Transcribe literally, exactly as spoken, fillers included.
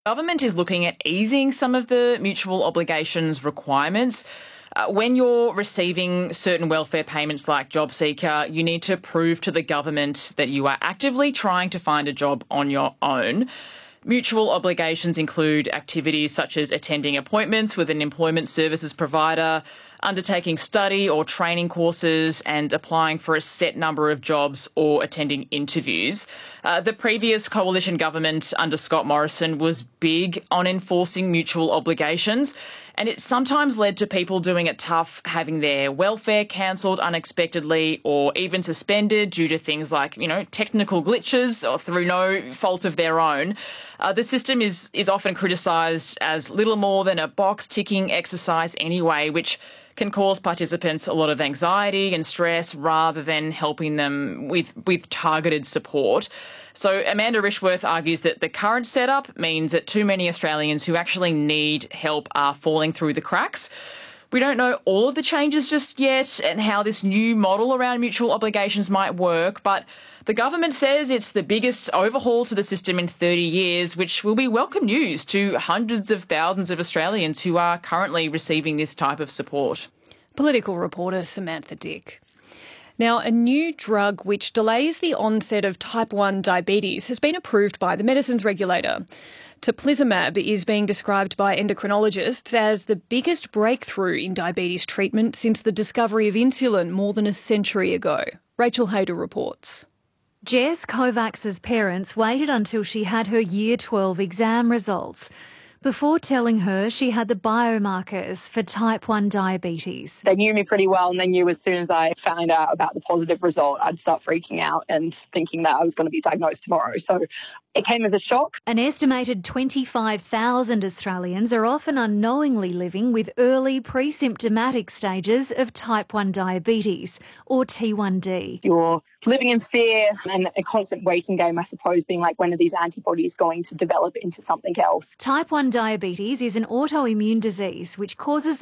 Government is looking at easing some of the mutual obligations requirements. Uh, when you're receiving certain welfare payments like JobSeeker, you need to prove to the government that you are actively trying to find a job on your own. Mutual obligations include activities such as attending appointments with an employment services provider, undertaking study or training courses, and applying for a set number of jobs or attending interviews. Uh, the previous coalition government under Scott Morrison was big on enforcing mutual obligations, and it sometimes led to people doing it tough, having their welfare cancelled unexpectedly or even suspended due to things like, you know, technical glitches or through no fault of their own. Uh, the system is, is often criticised as little more than a box-ticking exercise anyway, which can cause participants a lot of anxiety and stress rather than helping them with, with targeted support. So Amanda Rishworth argues that the current setup means that too many Australians who actually need help are falling through the cracks. We don't know all of the changes just yet and how this new model around mutual obligations might work, but the government says it's the biggest overhaul to the system in thirty years, which will be welcome news to hundreds of thousands of Australians who are currently receiving this type of support. Political reporter Samantha Dick. Now, a new drug which delays the onset of type one diabetes has been approved by the medicines regulator. Teplizumab is being described by endocrinologists as the biggest breakthrough in diabetes treatment since the discovery of insulin more than a century ago. Rachel Hayder reports. Jess Kovacs's parents waited until she had her Year twelve exam results before telling her she had the biomarkers for type one diabetes. They knew me pretty well, and they knew as soon as I found out about the positive result, I'd start freaking out and thinking that I was going to be diagnosed tomorrow. So it came as a shock. An estimated twenty-five thousand Australians are often unknowingly living with early pre-symptomatic stages of type one diabetes, or T one D. You're living in fear and a constant waiting game, I suppose, being like, when are these antibodies going to develop into something else? Type one diabetes is an autoimmune disease which causes